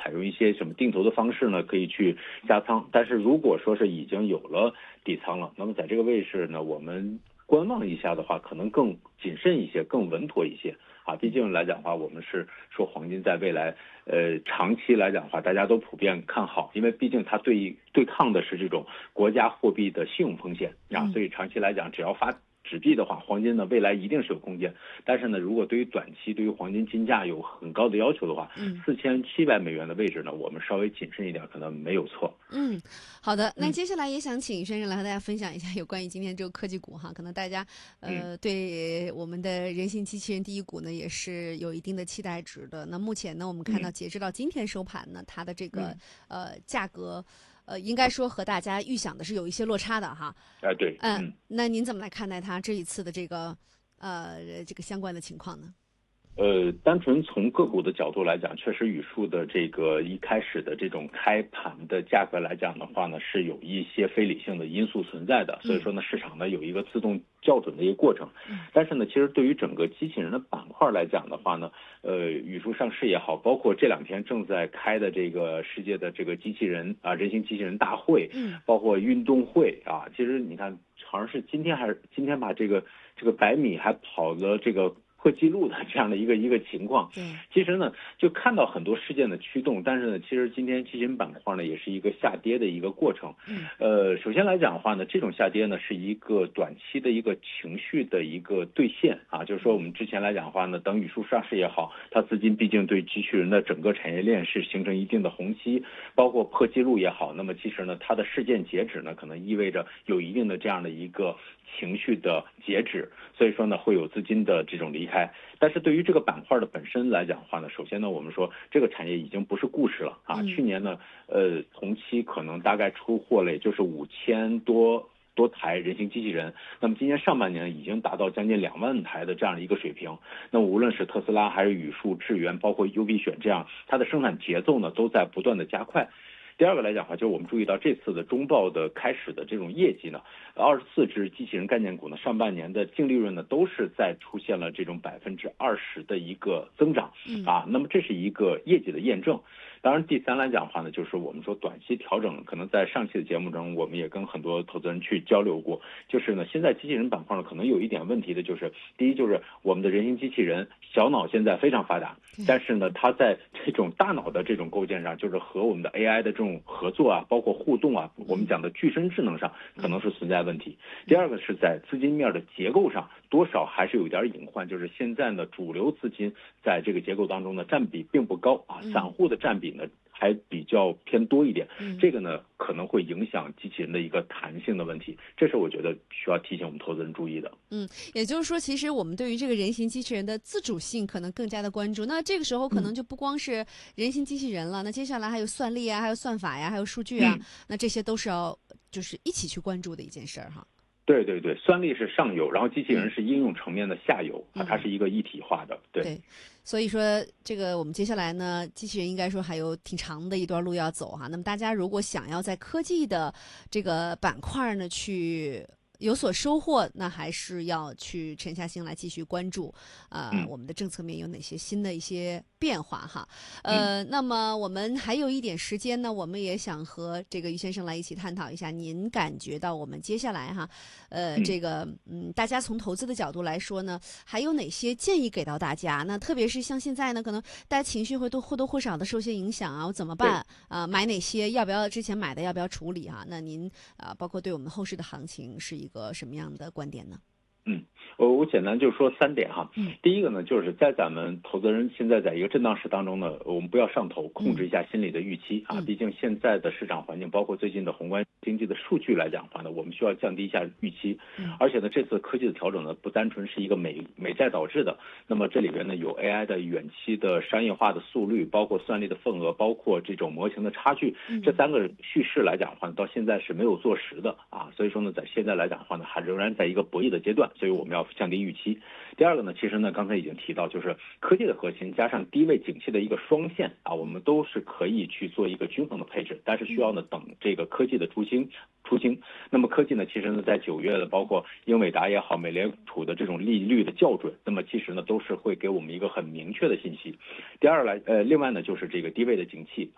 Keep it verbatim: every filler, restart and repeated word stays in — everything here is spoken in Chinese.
采用一些什么定投的方式呢，可以去加仓。但是如果说是已经有了底仓了，那么在这个位置呢，我们观望一下的话，可能更谨慎一些，更稳妥一些啊。毕竟来讲的话，我们是说黄金在未来呃长期来讲的话，大家都普遍看好，因为毕竟它对对抗的是这种国家货币的信用风险啊，所以长期来讲，只要发纸币的话，黄金呢未来一定是有空间。但是呢，如果对于短期对于黄金金价有很高的要求的话，四千七百美元的位置呢，我们稍微谨慎一点，可能没有错。 嗯，好的。那接下来也想请先生来和大家分享一下有关于今天这个科技股哈，可能大家呃对我们的人形机器人第一股呢也是有一定的期待值的。那目前呢，我们看到截止到今天收盘呢，它的这个呃价格。呃，应该说和大家预想的是有一些落差的哈。 哎、呃，对， 嗯、呃，那您怎么来看待它这一次的这个呃这个相关的情况呢？ 呃，单纯从个股的角度来讲，确实宇树的这个一开始的这种开盘的价格来讲的话呢，是有一些非理性的因素存在的，所以说呢，市场呢有一个自动校准的一个过程。但是呢，其实对于整个机器人的板块来讲的话呢，呃，宇树上市也好，包括这两天正在开的这个世界的这个机器人啊，人形机器人大会，包括运动会啊，其实你看，好像是今天还是今天把这个这个百米还跑了这个破纪录的这样的一个一个情况。其实呢，就看到很多事件的驱动，但是呢，其实今天机器人板块呢也是一个下跌的一个过程。呃，首先来讲的话呢，这种下跌呢是一个短期的一个情绪的一个兑现啊，就是说我们之前来讲的话呢，等宇树上市也好，它资金毕竟对机器人的整个产业链是形成一定的虹吸，包括破纪录也好，那么其实呢，它的事件截止呢，可能意味着有一定的这样的一个情绪的截止，所以说呢，会有资金的这种离开。但是对于这个板块的本身来讲的话呢，首先呢，我们说这个产业已经不是故事了啊。去年呢，呃，同期可能大概出货了也就是五千多多台人形机器人，那么今年上半年已经达到将近两万台的这样的一个水平。那么无论是特斯拉还是宇树、智源，包括 U B 选这样，它的生产节奏呢都在不断的加快。第二个来讲的话，就是我们注意到这次的中报的开始的这种业绩呢，二十四只机器人概念股呢，上半年的净利润呢都是在出现了这种百分之二十的一个增长啊，那么这是一个业绩的验证。当然，第三来讲的话呢，就是我们说短期调整，可能在上期的节目中，我们也跟很多投资人去交流过，就是呢，现在机器人板块呢，可能有一点问题的，就是第一就是我们的人形机器人小脑现在非常发达，但是呢，它在这种大脑的这种构建上，就是和我们的 A I 的这种合作啊，包括互动啊，我们讲的具身智能上，可能是存在问题。第二个是在资金面的结构上，多少还是有点隐患，就是现在呢，主流资金在这个结构当中呢，占比并不高啊，散户的占比呢还比较偏多一点，这个呢可能会影响机器人的一个弹性的问题，这是我觉得需要提醒我们投资人注意的。 嗯，也就是说，其实我们对于这个人形机器人的自主性可能更加的关注。那这个时候可能就不光是人形机器人了，那接下来还有算力啊，还有算法呀，还有数据啊，嗯、那这些都是要就是一起去关注的一件事儿哈。 对对对，算力是上游，然后机器人是应用层面的下游，嗯、它是一个一体化的。对。 对，所以说这个我们接下来呢，机器人应该说还有挺长的一段路要走哈。那么大家如果想要在科技的这个板块呢去有所收获，那还是要去沉下心来继续关注啊、呃嗯，我们的政策面有哪些新的一些变化哈。呃、嗯，那么我们还有一点时间呢，我们也想和这个于先生来一起探讨一下，您感觉到我们接下来哈，呃，嗯、这个嗯，大家从投资的角度来说呢，还有哪些建议给到大家？那特别是像现在呢，可能大家情绪会都或多或少的受些影响啊，我怎么办啊、呃？买哪些？要不要之前买的要不要处理哈？那您啊、呃，包括对我们后市的行情是一个什么样的观点呢？ 嗯，我我简单就说三点哈。嗯，第一个呢，就是在咱们投资人现在在一个震荡市当中呢，我们不要上头，控制一下心理的预期啊。嗯、毕竟现在的市场环境，包括最近的宏观经济的数据来讲的话呢，我们需要降低一下预期。嗯、而且呢，这次科技的调整呢，不单纯是一个美美债导致的，那么这里边呢有 A I 的远期的商业化的速率，包括算力的份额，包括这种模型的差距，嗯、这三个叙事来讲的话，到现在是没有坐实的啊。所以说呢，在现在来讲的话呢，还仍然在一个博弈的阶段。所以我们要降低预期。第二个呢，其实呢，刚才已经提到，就是科技的核心加上低位景气的一个双线啊，我们都是可以去做一个均衡的配置，但是需要呢等这个科技的出清出清。那么科技呢，其实呢，在九月的包括英伟达也好，美联储的这种利率的校准，那么其实呢都是会给我们一个很明确的信息。第二来，呃，另外呢就是这个低位的景气